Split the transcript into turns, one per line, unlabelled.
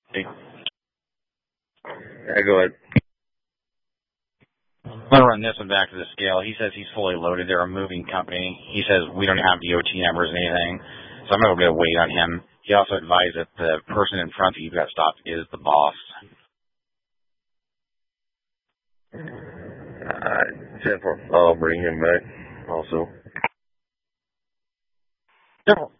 Yeah, go ahead.
I'm going to run this one back to the scale. He says he's fully loaded. They're a moving company. He says we don't have DOT numbers or anything, so I'm going to wait on him. He also advised that the person in front of you got stopped is the boss.
10-4. I'll bring him back also.
10-4.